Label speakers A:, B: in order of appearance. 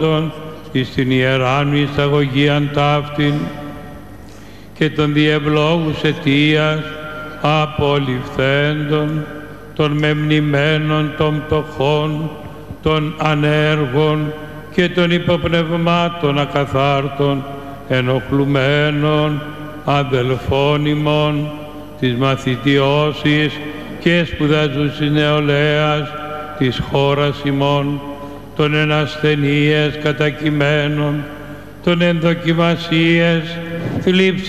A: εις την ιεράν εισαγωγίαν ταύτην και των διευλόγους αιτίας απολυφθέντων των μεμνημένων των πτωχών, των ανέργων και των υποπνευμάτων ακαθάρτων, ενοχλουμένων αδελφών ημών της μαθητιώσης και σπουδαζούσης νεολαίας της χώρας ημών, των ενασθενείες κατακειμένων, των ενδοκιμασίες, θλίψεις